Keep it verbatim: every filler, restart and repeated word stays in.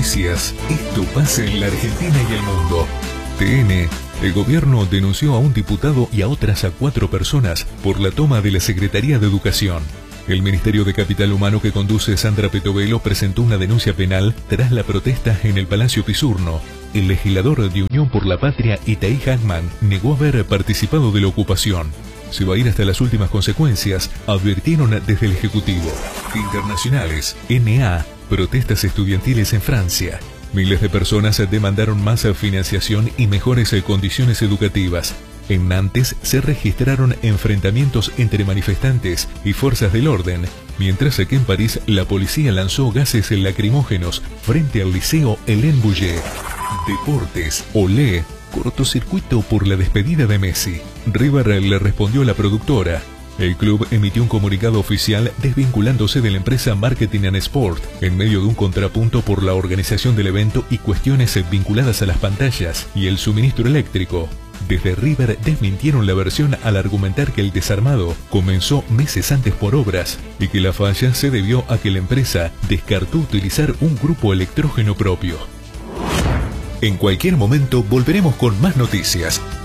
Noticias. Esto pasa en la Argentina y el mundo. T N. El gobierno denunció a un diputado y a otras a cuatro personas por la toma de la Secretaría de Educación. El Ministerio de Capital Humano que conduce Sandra Petovelo presentó una denuncia penal tras la protesta en el Palacio Pisurno. El legislador de Unión por la Patria, Itaí Hackman, negó haber participado de la ocupación. Se va a ir hasta las últimas consecuencias, advirtieron desde el Ejecutivo. Internacionales. N A. Protestas estudiantiles en Francia. Miles de personas demandaron más financiación y mejores condiciones educativas. En Nantes se registraron enfrentamientos entre manifestantes y fuerzas del orden, mientras que en París la policía lanzó gases lacrimógenos frente al liceo Hélène Bouget. Deportes. Olé. Cortocircuito por la despedida de Messi. River le respondió a la productora. El club emitió un comunicado oficial desvinculándose de la empresa Marketing and Sport en medio de un contrapunto por la organización del evento y cuestiones vinculadas a las pantallas y el suministro eléctrico. Desde River desmintieron la versión al argumentar que el desarmado comenzó meses antes por obras y que la falla se debió a que la empresa descartó utilizar un grupo electrógeno propio. En cualquier momento volveremos con más noticias.